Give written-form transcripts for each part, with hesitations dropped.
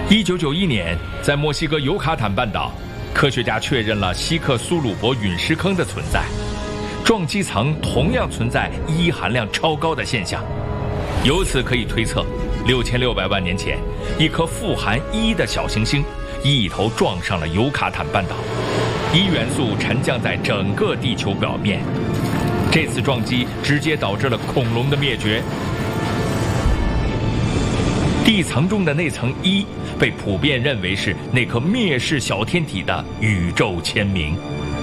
1991年，在墨西哥尤卡坦半岛，科学家确认了西克苏鲁伯陨石坑的存在，撞击层同样存在铱含量超高的现象。由此可以推测，6600万年前，一颗富含铱的小行星一头撞上了尤卡坦半岛，铱元素沉降在整个地球表面。这次撞击直接导致了恐龙的灭绝。地层中的那层铱被普遍认为是那颗灭世小天体的宇宙签名。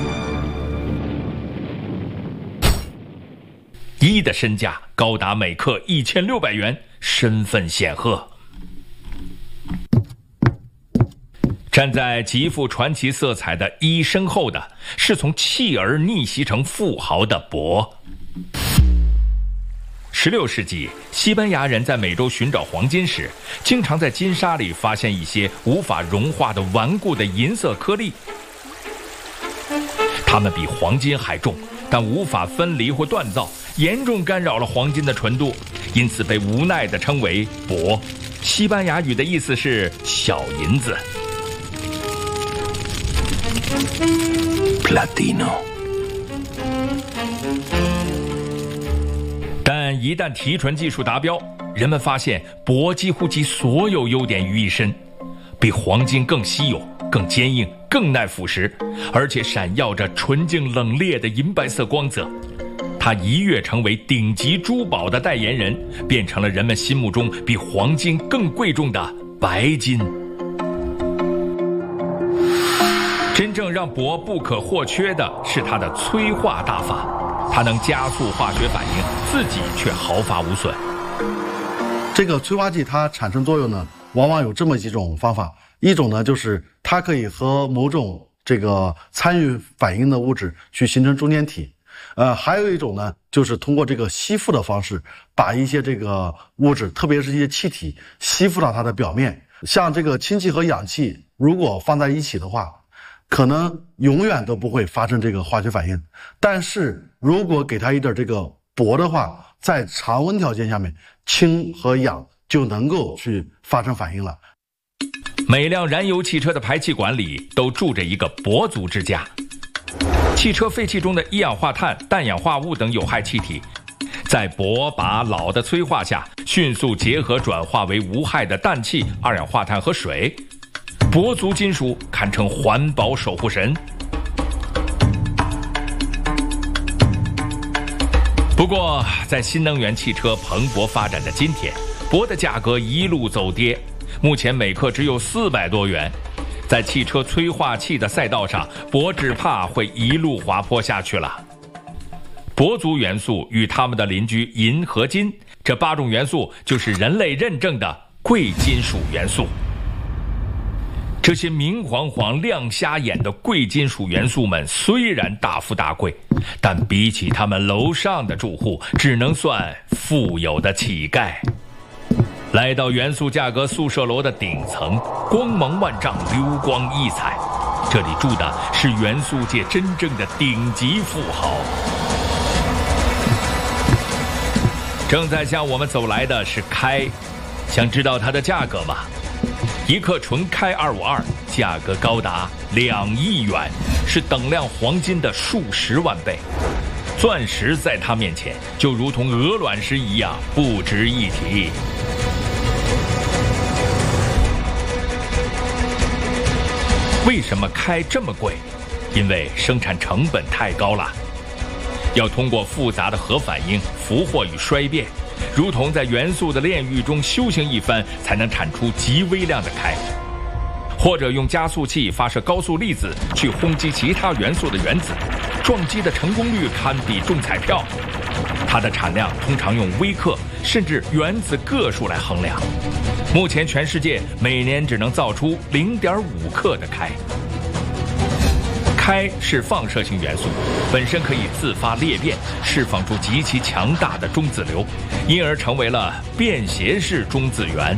铱的身价高达每克1600元，身份显赫。站在极富传奇色彩的铱身后的是从弃儿逆袭成富豪的铂。16世纪，西班牙人在美洲寻找黄金时，经常在金沙里发现一些无法融化的顽固的银色颗粒。它们比黄金还重，但无法分离或锻造，严重干扰了黄金的纯度，因此被无奈地称为铂。西班牙语的意思是小银子。Platino。但一旦提纯技术达标，人们发现铂几乎集所有优点于一身，比黄金更稀有、更坚硬、更耐腐蚀，而且闪耀着纯净冷冽的银白色光泽。它一跃成为顶级珠宝的代言人，变成了人们心目中比黄金更贵重的白金。真正让铂不可或缺的是它的催化大法，它能加速化学反应，自己却毫发无损。 这个催化剂它产生作用呢，往往有这么几种方法。一种呢，就是它可以和某种这个参与反应的物质去形成中间体。还有一种呢，就是通过这个吸附的方式，把一些这个物质，特别是一些气体，吸附到它的表面。像这个氢气和氧气，如果放在一起的话，可能永远都不会发生这个化学反应。但是如果给它一点这个铂的话，在常温条件下面，氢和氧就能够去发生反应了。 每辆燃油汽车的排气管里都住着一个铂族支架。汽车废气中的一氧化碳、氮氧化物等有害气体，在铂把老的催化下，迅速结合转化为无害的氮气、二氧化碳和水。铂族金属堪称环保守护神。不过，在新能源汽车蓬勃发展的今天，铂的价格一路走跌，目前每克只有400多元。在汽车催化器的赛道上，铂只怕会一路滑坡下去了。铂族元素与它们的邻居银和金，这8种元素就是人类认证的贵金属元素。这些明晃晃亮瞎眼的贵金属元素们虽然大富大贵，但比起他们楼上的住户，只能算富有的乞丐。来到元素价格宿舍楼的顶层，光芒万丈，流光溢彩，这里住的是元素界真正的顶级富豪。正在向我们走来的是开，想知道它的价格吗？一克纯开252，价格高达2亿元，是等量黄金的数10万倍。钻石在它面前就如同鹅卵石一样不值一提。为什么开这么贵？因为生产成本太高了，要通过复杂的核反应、俘获与衰变，如同在元素的炼狱中修行一番，才能产出极微量的开。或者用加速器发射高速粒子去轰击其他元素的原子，撞击的成功率堪比中彩票。它的产量通常用微克甚至原子个数来衡量。目前全世界每年只能造出0.5克的开。开是放射性元素，本身可以自发裂变，释放出极其强大的中子流，因而成为了便携式中子源。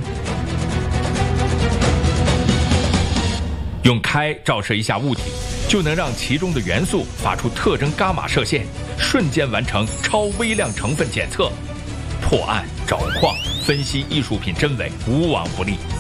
用开照射一下物体，就能让其中的元素发出特征伽马射线，瞬间完成超微量成分检测，破案、找矿、分析艺术品真伪，无往不利。